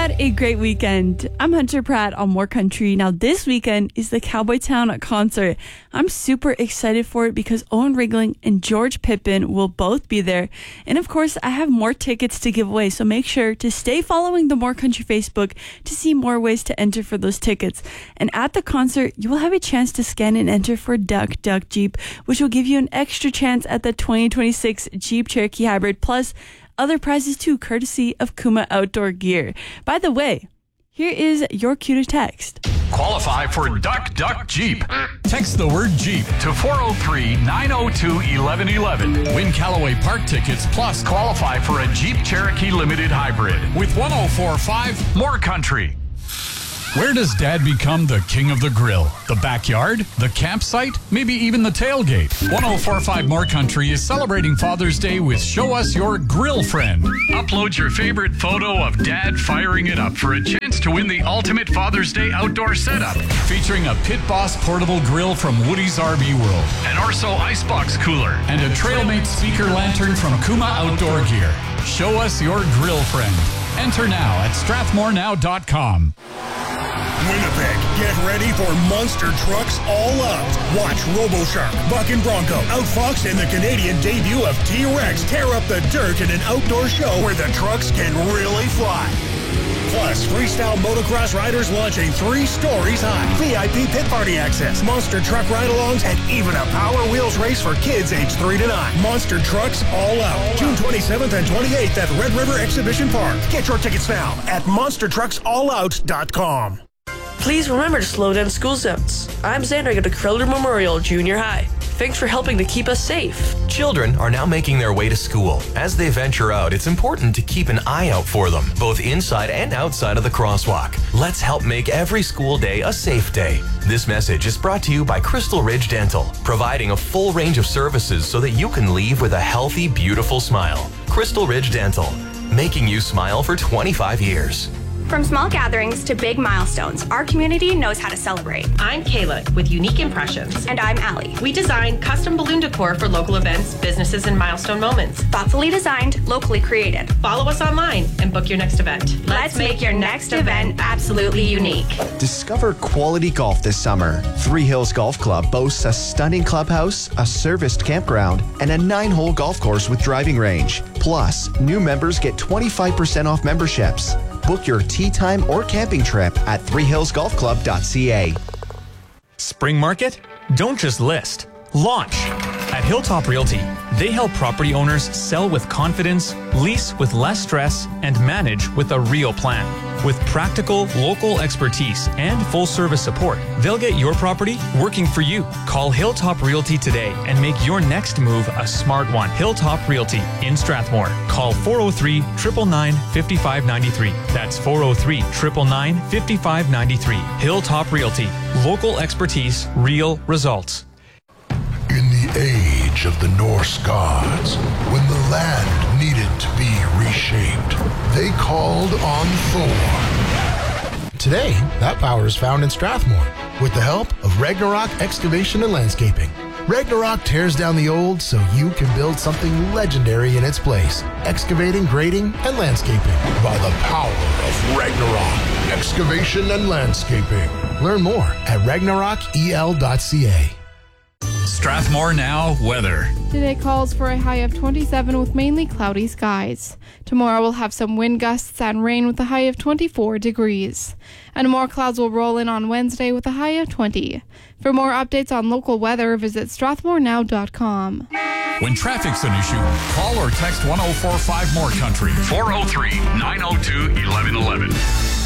had a great weekend. I'm Hunter Pratt on More Country. Now this weekend is the Cowboy Town concert. I'm super excited for it because Owen Ringling and George Pippin will both be there. And of course, I have more tickets to give away, so make sure to stay following the More Country Facebook to see more ways to enter for those tickets. And at the concert, you will have a chance to scan and enter for Duck Duck Jeep, which will give you an extra chance at the 2026 Jeep Cherokee Hybrid, plus other prizes too, courtesy of Kuma Outdoor Gear. By the way, here is your cue to text. Qualify for Duck Duck Jeep. Text the word Jeep to 403-902-1111. Win Callaway Park tickets plus qualify for a Jeep Cherokee Limited Hybrid with 104.5 More Country. Where does Dad become the king of the grill? The backyard? The campsite? Maybe even the tailgate? 104.5 More Country is celebrating Father's Day with Show Us Your Grill Friend. Upload your favorite photo of Dad firing it up for a chance to win the ultimate Father's Day outdoor setup, featuring a Pit Boss portable grill from Woody's RV World, an Orso Icebox cooler, and a Trailmate speaker lantern from Kuma Outdoor Gear. Show us your grill friend. Enter now at strathmorenow.com. Winnipeg, get ready for Monster Trucks All Out. Watch RoboShark, Buck and Bronco, outfox, and the Canadian debut of T-Rex tear up the dirt in an outdoor show where the trucks can really fly. Plus, freestyle motocross riders launching 3 stories high, VIP pit party access, monster truck ride-alongs, and even a Power Wheels race for kids aged 3 to 9. Monster Trucks All Out, June 27th and 28th at Red River Exhibition Park. Get your tickets now at monstertrucksallout.com. Please remember to slow down school zones. I'm Xander at Crowder Memorial Junior High. Thanks for helping to keep us safe. Children are now making their way to school. As they venture out, it's important to keep an eye out for them, both inside and outside of the crosswalk. Let's help make every school day a safe day. This message is brought to you by Crystal Ridge Dental, providing a full range of services so that you can leave with a healthy, beautiful smile. Crystal Ridge Dental, making you smile for 25 years. From small gatherings to big milestones, our community knows how to celebrate. I'm Kayla with Unique Impressions. And I'm Allie. We design custom balloon decor for local events, businesses, and milestone moments. Thoughtfully designed, locally created. Follow us online and book your next event. Let's make your next event absolutely unique. Discover quality golf this summer. Three Hills Golf Club boasts a stunning clubhouse, a serviced campground, and a 9-hole golf course with driving range. Plus, new members get 25% off memberships. Book your tea time or camping trip at threehillsgolfclub.ca. Spring Market? Don't just list. Launch. At Hilltop Realty, they help property owners sell with confidence, lease with less stress, and manage with a real plan. With practical, local expertise and full-service support, they'll get your property working for you. Call Hilltop Realty today and make your next move a smart one. Hilltop Realty in Strathmore. Call 403-999-5593. That's 403-999-5593. Hilltop Realty. Local expertise, real results. In the age of the Norse gods, when the land needed to be reshaped, they called on Thor. Today, that power is found in Strathmore with the help of Ragnarok Excavation and Landscaping. Ragnarok tears down the old so you can build something legendary in its place. Excavating, grading, and landscaping by the power of Ragnarok Excavation and Landscaping. Learn more at ragnarokel.ca. Strathmore Now weather. Today calls for a high of 27 with mainly cloudy skies. Tomorrow we'll have some wind gusts and rain with a high of 24 degrees. And more clouds will roll in on Wednesday with a high of 20. For more updates on local weather, visit strathmorenow.com. When traffic's an issue, call or text 104.5 More Country, 403-902-1111.